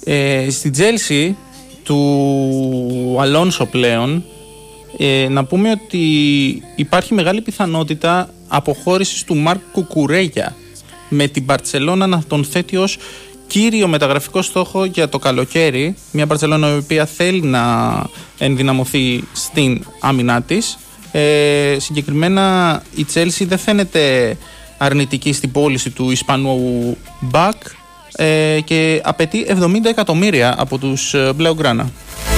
Στην Chelsea του Αλόνσο πλέον, να πούμε ότι υπάρχει μεγάλη πιθανότητα αποχώρησης του Μαρκ Κουκουρέγια, με την Μπαρτσελώνα να τον θέτει ως κύριο μεταγραφικό στόχο για το καλοκαίρι. Μια Μπαρτσελώνα η οποία θέλει να ενδυναμωθεί στην άμυνά της. Συγκεκριμένα η Chelsea δεν φαίνεται αρνητική στην πώληση του Ισπανού Μπακ και απαιτεί 70 εκατομμύρια από τους Blaugrana.